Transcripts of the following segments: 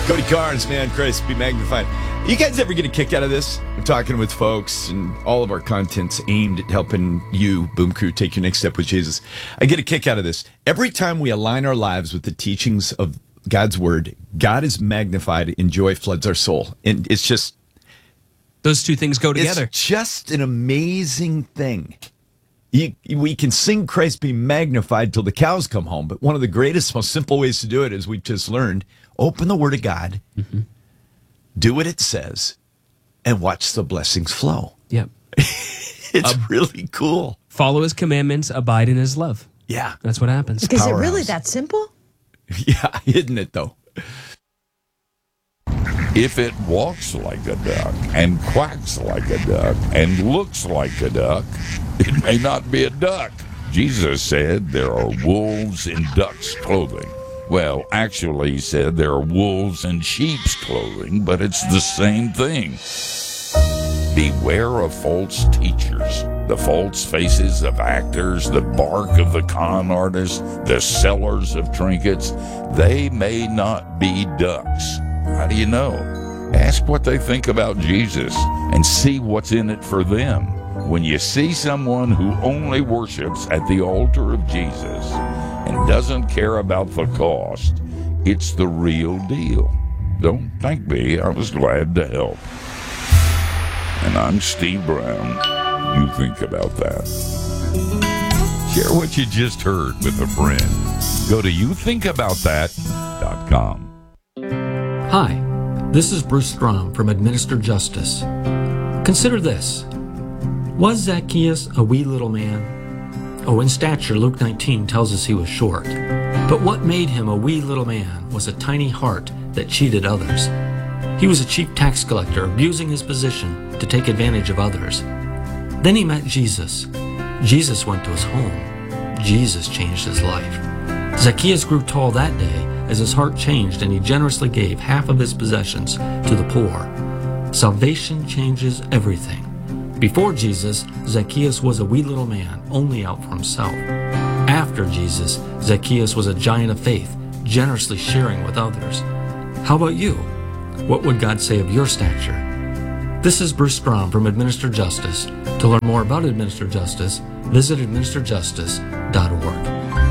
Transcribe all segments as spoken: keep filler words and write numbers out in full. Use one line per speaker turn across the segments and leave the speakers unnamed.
Cody Carnes, man, Christ be magnified. You guys ever get a kick out of this? I'm talking with folks, and all of our content's aimed at helping you, Boom Crew, take your next step with Jesus. I get a kick out of this. Every time we align our lives with the teachings of God's word, God is magnified and joy floods our soul. And it's just...
Those two things go together.
It's just an amazing thing. You, we can sing Christ be magnified till the cows come home, but one of the greatest, most simple ways to do it, as we've just learned, open the Word of God, mm-hmm. do what it says, and watch the blessings flow.
Yep.
It's uh, really cool.
Follow His commandments, abide in His love.
Yeah.
That's what happens.
Is it really that simple?
Yeah, isn't it, though?
If it walks like a duck and quacks like a duck and looks like a duck, it may not be a duck. Jesus said there are wolves in ducks' clothing. Well, actually, he said there are wolves in sheep's clothing, but it's the same thing. Beware of false teachers, the false faces of actors, the bark of the con artists, the sellers of trinkets. They may not be ducks. How do you know? Ask what they think about Jesus and see what's in it for them. When you see someone who only worships at the altar of Jesus and doesn't care about the cost, it's the real deal. Don't thank me. I was glad to help. And I'm Steve Brown. You think about that. Share what you just heard with a friend. Go to you think about that dot com.
Hi, this is Bruce Strom from Administer Justice. Consider this. Was Zacchaeus a wee little man? Oh, in stature, Luke nineteen tells us he was short. But what made him a wee little man was a tiny heart that cheated others. He was a cheap tax collector, abusing his position to take advantage of others. Then he met Jesus. Jesus went to his home. Jesus changed his life. Zacchaeus grew tall that day as his heart changed, and he generously gave half of his possessions to the poor. Salvation changes everything. Before Jesus, Zacchaeus was a wee little man, only out for himself. After Jesus, Zacchaeus was a giant of faith, generously sharing with others. How about you? What would God say of your stature? This is Bruce Strom from Administer Justice. To learn more about Administer Justice, visit administer justice dot org.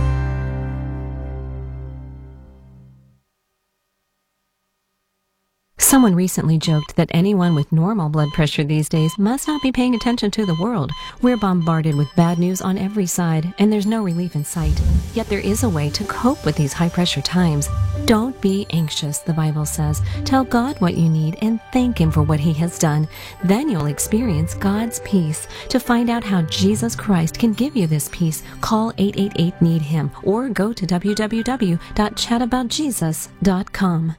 Someone recently joked that anyone with normal blood pressure these days must not be paying attention to the world. We're bombarded with bad news on every side, and there's no relief in sight. Yet there is a way to cope with these high-pressure times. Don't be anxious, the Bible says. Tell God what you need and thank Him for what He has done. Then you'll experience God's peace. To find out how Jesus Christ can give you this peace, call eight eight eight, need him or go to w w w dot chat about jesus dot com.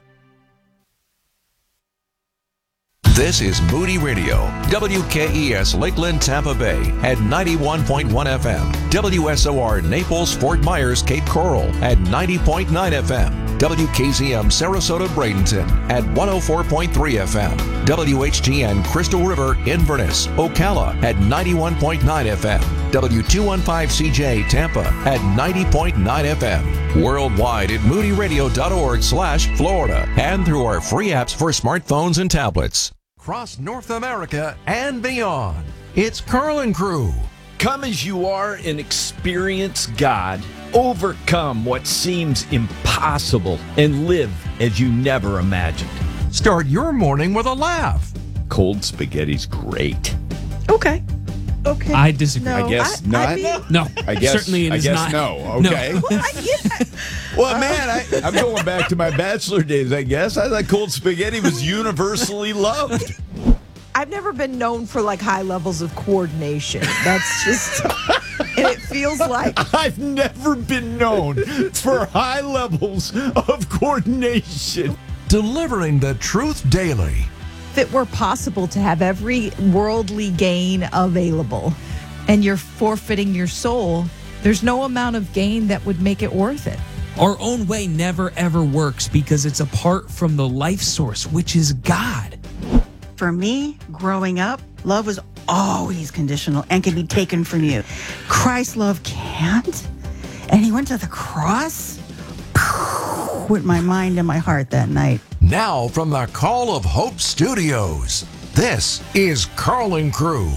This is Moody Radio, W K E S Lakeland, Tampa Bay at ninety-one point one F M, W S O R Naples, Fort Myers, Cape Coral at ninety point nine F M, W K Z M Sarasota, Bradenton at one oh four point three F M, W H T N Crystal River, Inverness, Ocala at ninety-one point nine F M, W two fifteen C J Tampa at ninety point nine F M, worldwide at moody radio dot org slash Florida, and through our free apps for smartphones and tablets.
Across North America and beyond, it's Carlin Crew.
Come as you are and experience God. Overcome what seems impossible and live as you never imagined.
Start your morning with a laugh.
Cold spaghetti's great.
Okay. Okay.
I disagree.
No,
I guess
I,
not.
I mean,
No,
I guess,
certainly it
I
is
guess
not.
no. Okay.
No.
well, I get that.
Well, man, I, I'm going back to my bachelor days, I guess. I thought cold spaghetti was universally loved.
I've never been known for like high levels of coordination. That's just, and it feels like
I've never been known for high levels of coordination.
Delivering the truth daily.
if it were possible to have every worldly gain available and you're forfeiting your soul, there's no amount of gain that would make it worth it.
Our own way never, ever works because it's apart from the life source, which is God.
For me, growing up, love was always conditional and can be taken from you. Christ's love can't. And he went to the cross with my mind and my heart that night.
Now from the Call of Hope Studios, this is Carl Crew.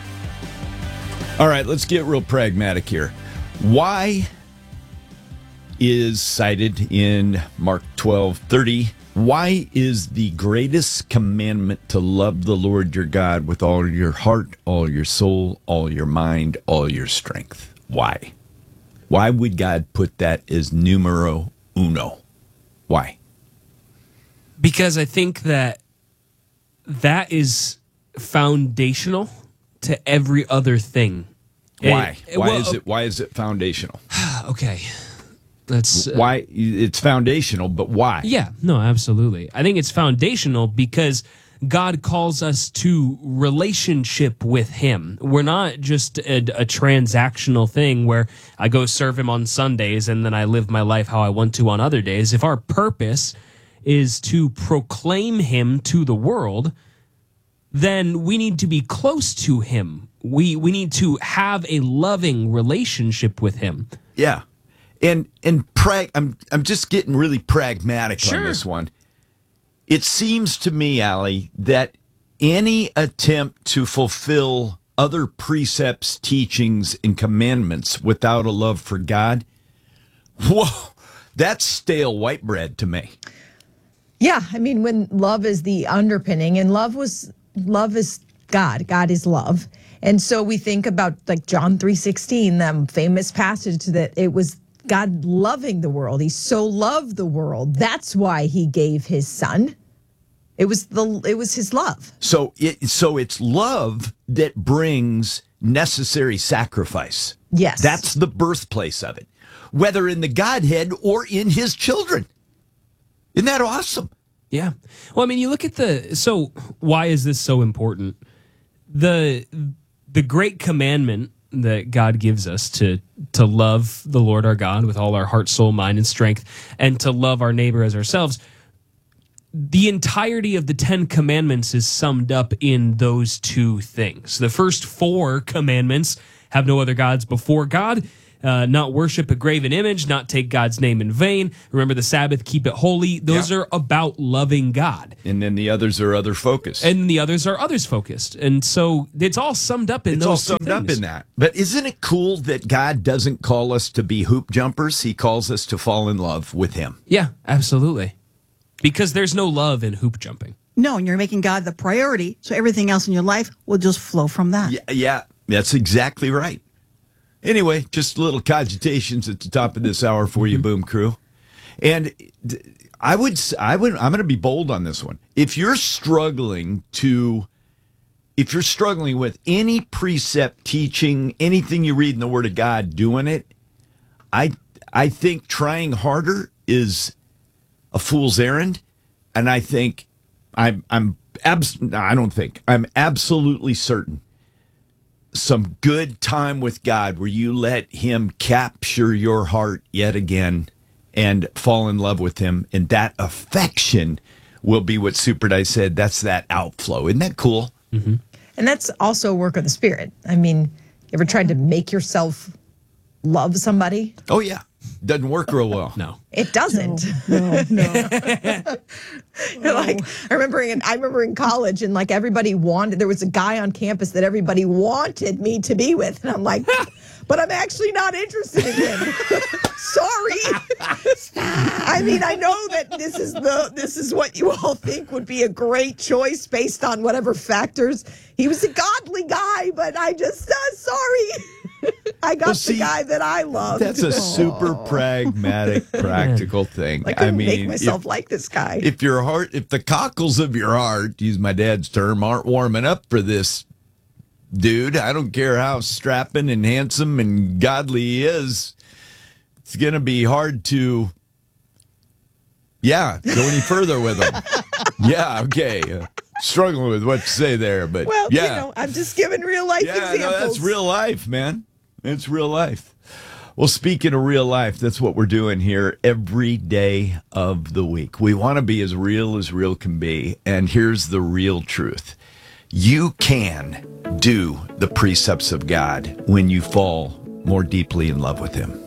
All right, let's get real pragmatic here. Why is cited in Mark twelve thirty? Why is the greatest commandment to love the Lord your God with all your heart, all your soul, all your mind, all your strength? Why? Why would God put that as numero uno? Why?
Because I think that that is foundational to every other thing.
Why?
And,
why
well,
is it? Why is it foundational?
Okay, that's uh,
why it's foundational. But why?
Yeah, no, absolutely. I think it's foundational because God calls us to relationship with Him. We're not just a, a transactional thing where I go serve Him on Sundays and then I live my life how I want to on other days. If our purpose is to proclaim Him to the world, then we need to be close to Him. We we need to have a loving relationship with Him.
Yeah, and and prag- I'm I'm just getting really pragmatic
Sure.
on this one. It seems to me, Allie, that any attempt to fulfill other precepts, teachings, and commandments without a love for God, whoa, that's stale white bread to me.
Yeah, I mean, when love is the underpinning, and love was love is God. God is love. And so we think about like John three sixteen, that famous passage that it was God loving the world. He so loved the world. That's why he gave his son. It was the it was his love.
So it so it's love that brings necessary sacrifice.
Yes.
That's the birthplace of it, whether in the Godhead or in his children. Isn't that awesome?
Yeah. Well, I mean, you look at the, so why is this so important? The the great commandment that God gives us to to love the Lord our God with all our heart, soul, mind, and strength, and to love our neighbor as ourselves. The entirety of the Ten Commandments is summed up in those two things. The first four commandments: have no other gods before God, Uh, not worship a graven image, not take God's name in vain, remember the Sabbath, keep it holy. Those
Yeah.
are about loving God.
And then the others are other focused.
And the others are others focused. And so it's all summed up in
It's
those
all
two
summed up
things.
in that. But isn't it cool that God doesn't call us to be hoop jumpers? He calls us to fall in love with him.
Yeah, absolutely. Because there's no love in hoop jumping.
No, and you're making God the priority, so everything else in your life will just flow from that.
Yeah, yeah, that's exactly right. Anyway, just little cogitations at the top of this hour for you, Boom Crew. And I would, I would, I'm going to be bold on this one. If you're struggling to, if you're struggling with any precept, teaching, anything you read in the Word of God, doing it, I, I think trying harder is a fool's errand. And I think I'm, I'm abs- no, I don't think I'm absolutely certain some good time with God where you let him capture your heart yet again and fall in love with him. And that affection will be what Super Dice said. That's that outflow. Isn't that cool?
Mm-hmm.
And that's also a work of the Spirit. I mean, you ever tried to make yourself love somebody?
Oh, yeah. Doesn't work real well.
No.
It doesn't.
No, no.
Like I remember in I remember in college, and like everybody wanted, there was a guy on campus that everybody wanted me to be with, and I'm like, but I'm actually not interested in him. Sorry. I mean, I know that this is the this is what you all think would be a great choice based on whatever factors. He was a godly guy, but I just uh, sorry. I got
Well, see,
the guy that I love.
That's a super pragmatic, practical thing.
I couldn't
mean,
make myself
if,
like this guy.
if your heart, if the cockles of your heart, to use my dad's term, aren't warming up for this dude, I don't care how strapping and handsome and godly he is, it's going to be hard to, yeah, go any further with him. Yeah, okay. Uh, struggling with what to say there, but
well,
yeah.
you know, I'm just giving real life
Yeah,
examples.
no, that's real life, man. It's real life. Well, speaking of real life, that's what we're doing here every day of the week. We want to be as real as real can be. And here's the real truth. You can do the precepts of God when you fall more deeply in love with him.